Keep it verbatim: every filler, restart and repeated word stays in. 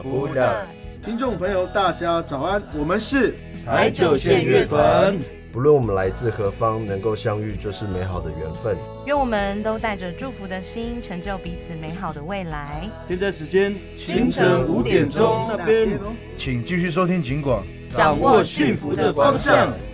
布拉。 听众朋友，大家早安，我们是台九线乐团。 不论我们来自何方，能够相遇就是美好的缘分。 愿我们都带着祝福的心，成就彼此美好的未来。 现在时间清晨五点钟那边， 请继续收听警广， 掌握幸福的方向。